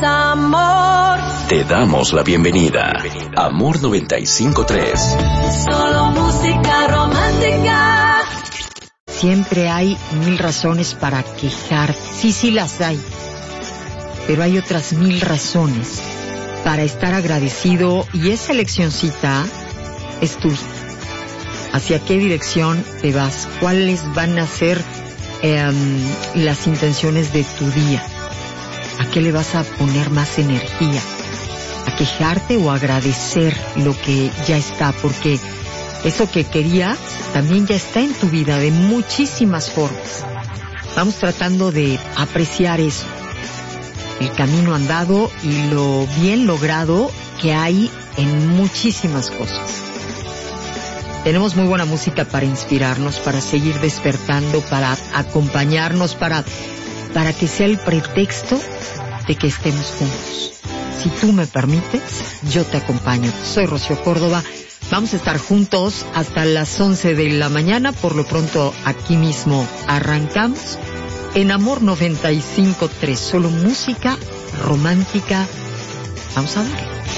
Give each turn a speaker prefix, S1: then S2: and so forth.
S1: amor.
S2: Te damos la bienvenida. Amor 95.3.
S1: Solo música romántica.
S3: Siempre hay 1000 razones para quejarte. Sí las hay. Pero hay otras 1000 razones para estar agradecido, y esa eleccioncita es tuya. ¿Hacia qué dirección te vas? ¿Cuáles van a ser las intenciones de tu día? ¿A qué le vas a poner más energía? ¿A quejarte o a agradecer lo que ya está? Porque eso que querías también ya está en tu vida de muchísimas formas. Vamos tratando de apreciar eso, el camino andado y lo bien logrado que hay en muchísimas cosas. Tenemos muy buena música para inspirarnos, para seguir despertando, para acompañarnos, para que sea el pretexto de que estemos juntos. Si tú me permites, yo te acompaño. Soy Rocío Córdoba. Vamos a estar juntos hasta las 11 de la mañana. Por lo pronto, aquí mismo arrancamos en Amor 95.3. Solo música romántica. Vamos a ver.